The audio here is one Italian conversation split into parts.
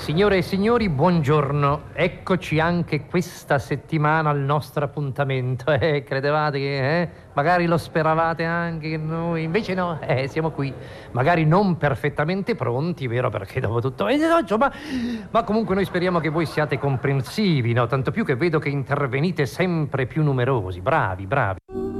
Signore e signori, buongiorno. Eccoci anche questa settimana al nostro appuntamento. Credevate che magari lo speravate anche che noi? Invece no, siamo qui. Magari non perfettamente pronti, vero? Perché dopo tutto... ma comunque noi speriamo che voi siate comprensivi, no? Tanto più che vedo che intervenite sempre più numerosi. Bravi, bravi.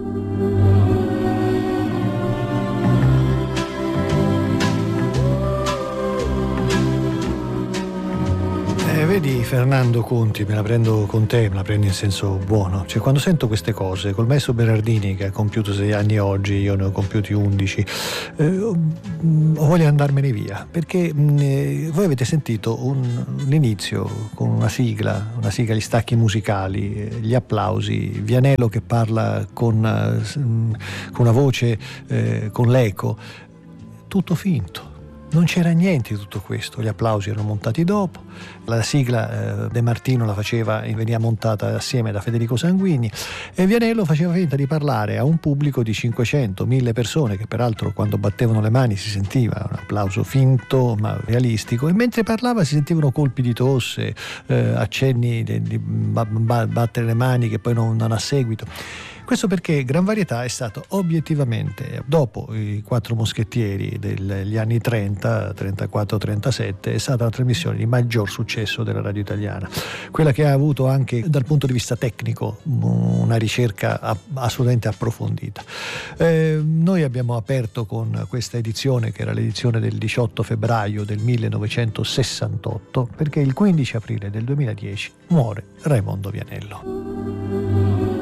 Vedi Fernando Conti, me la prendo con te, me la prendo in senso buono. Cioè, quando sento queste cose, col maestro Berardini che ha compiuto 6 anni oggi, io ne ho compiuti 11, ho voglia di andarmene via, perché voi avete sentito l'inizio con una sigla, gli stacchi musicali, gli applausi, Vianello che parla con una voce, con l'eco, tutto finto. Non c'era niente di tutto questo, gli applausi erano montati dopo, la sigla De Martino veniva montata assieme da Federico Sanguigni e Vianello faceva finta di parlare a un pubblico di 500-1000 persone che peraltro quando battevano le mani si sentiva un applauso finto ma realistico, e mentre parlava si sentivano colpi di tosse, accenni di battere le mani che poi non ha seguito. Questo perché Gran Varietà è stato obiettivamente, dopo i Quattro Moschettieri degli anni 30, 34-37, è stata la trasmissione di maggior successo della radio italiana, quella che ha avuto anche dal punto di vista tecnico una ricerca assolutamente approfondita. Noi abbiamo aperto con questa edizione, che era l'edizione del 18 febbraio del 1968, perché il 15 aprile del 2010 muore Raimondo Vianello,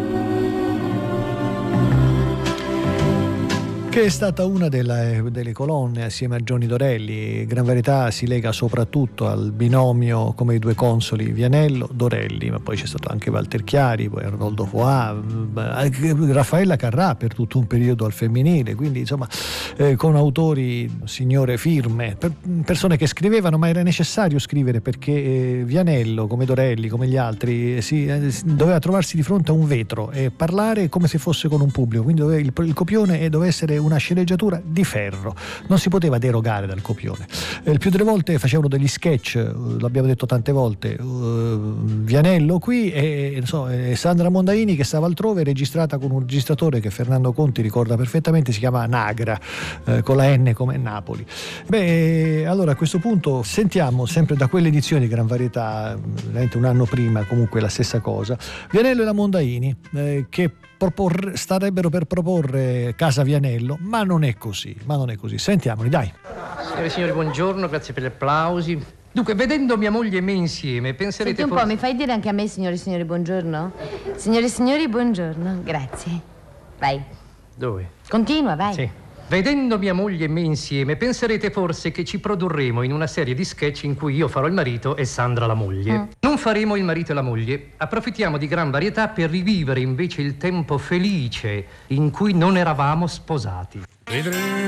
che è stata una delle colonne assieme a Johnny Dorelli. Gran Varietà si lega soprattutto al binomio come i due consoli Vianello-Dorelli, ma poi c'è stato anche Walter Chiari, poi Arnoldo Foà, Raffaella Carrà per tutto un periodo al femminile, quindi insomma con autori, signore firme, persone che scrivevano, ma era necessario scrivere perché Vianello, come Dorelli, come gli altri, doveva trovarsi di fronte a un vetro e parlare come se fosse con un pubblico, quindi il copione doveva essere una sceneggiatura di ferro, non si poteva derogare dal copione. Il più delle volte facevano degli sketch, l'abbiamo detto tante volte, Vianello qui e Sandra Mondaini che stava altrove, registrata con un registratore che Fernando Conti ricorda perfettamente, si chiama Nagra, con la N come Napoli. Allora a questo punto sentiamo sempre da quell'edizione di Gran Varietà, veramente un anno prima, comunque la stessa cosa, Vianello e la Mondaini che starebbero per proporre Casa Vianello, ma non è così. Sentiamoli, dai. Signore e signori, buongiorno, grazie per gli applausi. Dunque, vedendo mia moglie e me insieme, penserete... Senti un po', mi fai dire anche a me, signore e signori, buongiorno? Signore e signori, buongiorno, grazie. Vai. Dove? Continua, vai. Sì. Vedendo mia moglie e me insieme, penserete forse che ci produrremo in una serie di sketch in cui io farò il marito e Sandra la moglie. Non faremo il marito e la moglie. Approfittiamo di Gran Varietà per rivivere invece il tempo felice in cui non eravamo sposati.